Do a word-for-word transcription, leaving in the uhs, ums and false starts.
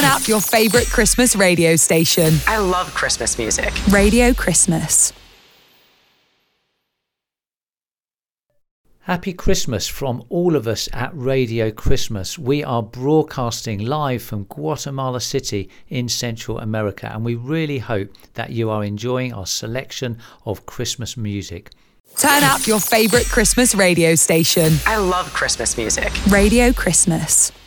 Turn up your favourite Christmas radio station. I love Christmas music. Radio Christmas. Happy Christmas from all of us at Radio Christmas. We are broadcasting live from Guatemala City in Central America, and we really hope that you are enjoying our selection of Christmas music. Turn up your favourite Christmas radio station. I love Christmas music. Radio Christmas.